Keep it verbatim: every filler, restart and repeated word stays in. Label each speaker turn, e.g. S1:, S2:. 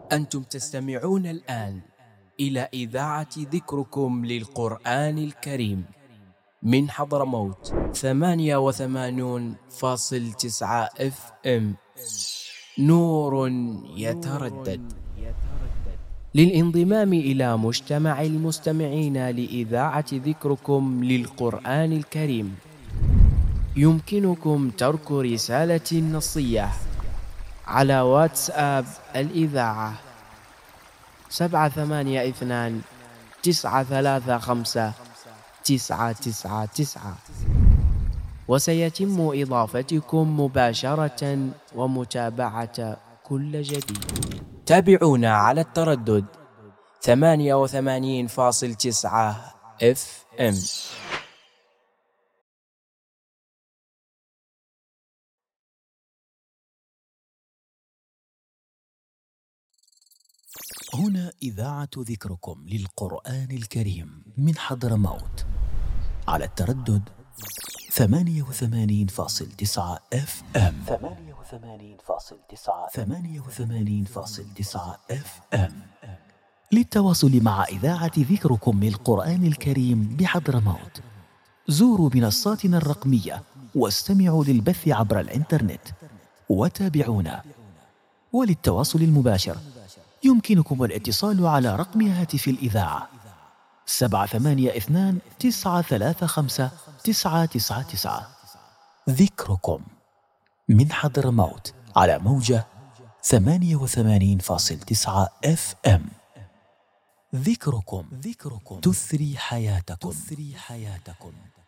S1: أنتم تستمعون الآن إلى إذاعة ذكركم للقرآن الكريم من حضرموت ثمانية وثمانون فاصل تسعة اف ام. نور يتردد. للانضمام إلى مجتمع المستمعين لإذاعة ذكركم للقرآن الكريم يمكنكم ترك رسالة نصية على واتساب الإذاعة سبعة ثمانية اثنان تسعة ثلاثة خمسة تسعة تسعة تسعة، وسيتم إضافتكم مباشرة ومتابعة كل جديد. تابعونا على التردد ثمانية وثمانين فاصل تسعة اف ام.
S2: هنا إذاعة ذكركم للقرآن الكريم من حضرموت على التردد ثمانية وثمانين فاصل تسعة اف ام. ثمانية وثمانين فاصل تسعة ثمانية وثمانين فاصل تسعة اف ام. للتواصل مع إذاعة ذكركم للقرآن الكريم بحضرموت زوروا منصاتنا الرقمية واستمعوا للبث عبر الإنترنت وتابعونا. وللتواصل المباشر يمكنكم الاتصال على رقم هاتف الإذاعة سبعة ثمانية اثنان تسعة ثلاثة خمسة تسعة تسعة تسعة. ذكركم من حضرموت على موجة ثمانية وثمانين فاصل تسعة اف ام. ذكركم ذكركم تثري حياتكم تثري حياتكم.